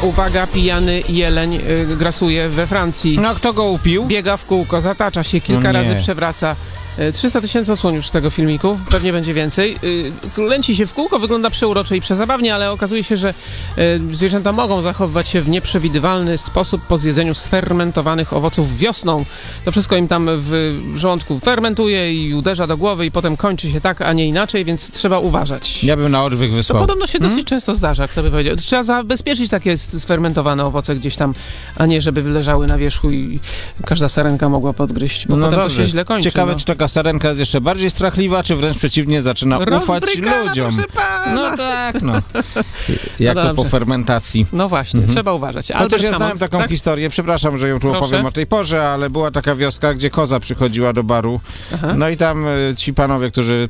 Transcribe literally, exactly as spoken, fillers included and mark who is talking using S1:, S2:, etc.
S1: Uwaga, pijany jeleń y, grasuje we Francji.
S2: No, kto go upił?
S1: Biega w kółko, zatacza się, kilka
S2: No nie.
S1: razy przewraca. Y, trzysta tysięcy odsłon już z tego filmiku, pewnie będzie więcej. Y, lęci się w kółko, wygląda przeurocze i przezabawnie, ale okazuje się, że y, zwierzęta mogą zachowywać się w nieprzewidywalny sposób po zjedzeniu sfermentowanych owoców wiosną. To wszystko im tam w żołądku fermentuje i uderza do głowy i potem kończy się tak, a nie inaczej, więc trzeba uważać.
S2: Ja bym na odwyk
S1: To
S2: wysłał.
S1: podobno się dosyć często zdarza, kto by powiedział. Trzeba zabezpieczyć takie s- sfermentowane owoce gdzieś tam, a nie żeby leżały na wierzchu i każda sarenka mogła podgryźć, bo
S2: No
S1: potem
S2: dobrze.
S1: to się źle kończy.
S2: Ciekawe,
S1: no.
S2: czy taka sarenka jest jeszcze bardziej strachliwa, czy wręcz przeciwnie, zaczyna ufać
S1: Rozbrykana,
S2: ludziom.
S1: proszę pana.
S2: No tak, no. Jak
S1: No
S2: to po
S1: dobrze.
S2: fermentacji.
S1: No właśnie,
S2: Mhm.
S1: trzeba uważać.
S2: Chociaż
S1: Albert
S2: ja znałem
S1: Hammond,
S2: taką
S1: tak?
S2: historię, przepraszam, że ją tu
S1: Proszę.
S2: opowiem o tej porze, ale była taka wioska, gdzie koza przychodziła do baru.
S1: Aha.
S2: No i tam y, ci panowie, którzy